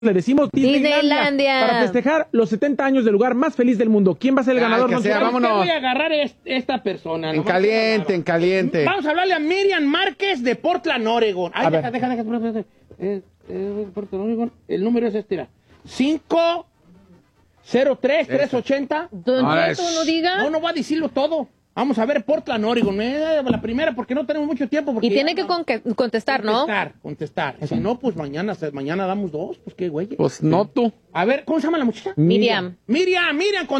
Le decimos Disneylandia para festejar los 70 años del lugar más feliz del mundo. ¿Quién va a ser el ganador? Vámonos. Voy a agarrar esta persona. En caliente. Vamos a hablarle a Miriam Márquez de Portland, Oregon. Ay, deja. Portland, Oregon. El número es este, 503-380. ¿Dónde tú no digas? No va a decirlo todo. Vamos a ver Portland, Oregon. La primera, porque no tenemos mucho tiempo. Y tiene que contestar, ¿no? Contestar. Si no, pues mañana damos dos. Pues qué güey. Pues no tú. A ver, ¿cómo se llama la muchacha? Miriam. Miriam.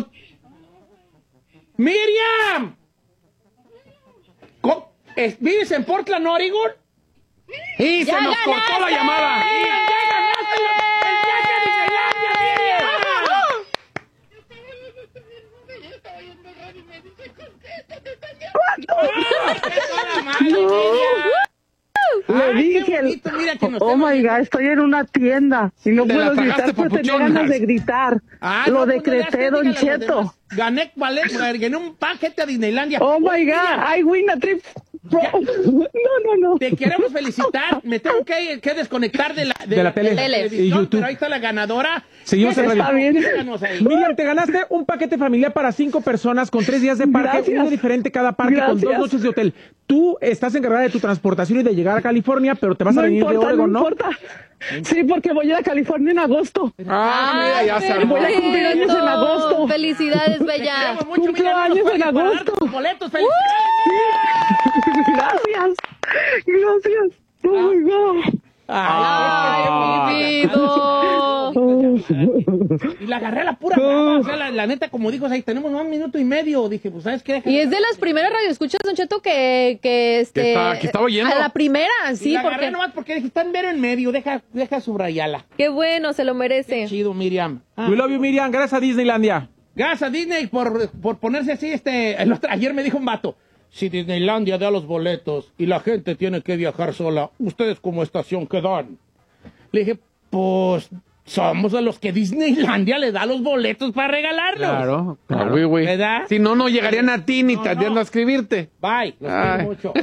¿Vives en Portland, Oregon? Y se nos cortó la llamada. Le dije, oh my God, estoy en una tienda y no puedo gritar, pero tenía ganas de gritar. Lo decreté, Don Cheto. Gané un paquete a Disneylandia. Oh my God, I win a trip. No. Te queremos felicitar. Me tengo que desconectar de la televisión, y YouTube. Pero ahí está la ganadora. Seguimos en Está radio. bien. Miriam, te ganaste un paquete familiar para 5 personas con 3 días de parque, Gracias. uno diferente cada parque, con 2 noches de hotel. Tú estás encargada de tu transportación y de llegar a California, pero te vas a venir de Oregon, ¿no? No importa. Sí, porque voy a ir a California en agosto. Mira, ya se armó. Voy a cumplir años en agosto. Felicidades, bella. Cumplo años en agosto. Boletos, felicidades. Gracias. Oh my God. ¡Ay, mi vida! Y la agarré a la pura brava. O sea, la neta, como dijo, ahí tenemos 1 minuto y medio. Dije, pues, ¿sabes qué? Y es de las primeras radioescuchas, Don Cheto, que estaba oyendo. a la primera, sí, y la agarré porque nomás porque dije, está en mero en medio, deja subrayarla. qué bueno, se lo merece. Chido, Miriam. We love you, Miriam. Gracias a Disneylandia. Gracias a Disney por ponerse así. Ayer me dijo un vato, si Disneylandia da los boletos y la gente tiene que viajar sola, ¿ustedes como estación qué dan? Le dije, pues somos a los que Disneylandia le da los boletos para regalarlos. Claro. Güey. ¿Verdad? Si no llegarían a ti ni tardando a escribirte. Bye, los quiero mucho.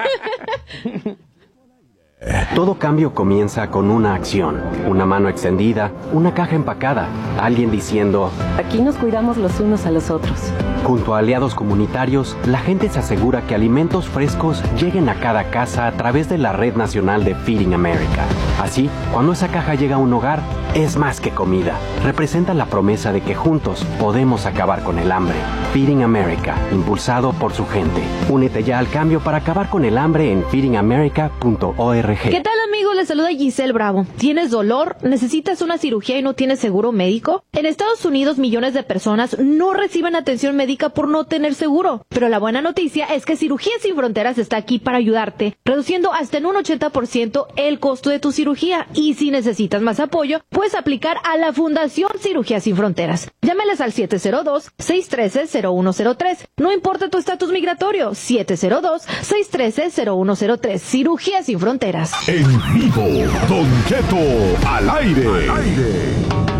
Todo cambio comienza con una acción, una mano extendida, una caja empacada, alguien diciendo, aquí nos cuidamos los unos a los otros. Junto a aliados comunitarios, la gente se asegura que alimentos frescos lleguen a cada casa a través de la Red Nacional de Feeding America. Así, cuando esa caja llega a un hogar, es más que comida. Representa la promesa de que juntos podemos acabar con el hambre. Feeding America, impulsado por su gente. Únete ya al cambio para acabar con el hambre en feedingamerica.org. ¿Qué tal, amigos? Les saluda Giselle Bravo. ¿Tienes dolor? ¿Necesitas una cirugía y no tienes seguro médico? En Estados Unidos, millones de personas no reciben atención médica por no tener seguro. Pero la buena noticia es que Cirugía Sin Fronteras está aquí para ayudarte, reduciendo hasta en un 80% el costo de tu cirugía. Y si necesitas más apoyo, puedes aplicar a la Fundación Cirugía Sin Fronteras. Llámeles al 702-613-0103. No importa tu estatus migratorio, 702-613-0103. Cirugía Sin Fronteras. En vivo, Don Cheto al aire.